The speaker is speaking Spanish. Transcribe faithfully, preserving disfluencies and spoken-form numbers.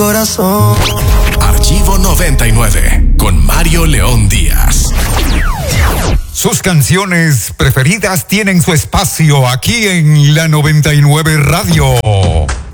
corazón. Archivo noventa y nueve con Mario León Díaz. Sus canciones preferidas tienen su espacio aquí en la noventa y nueve Radio.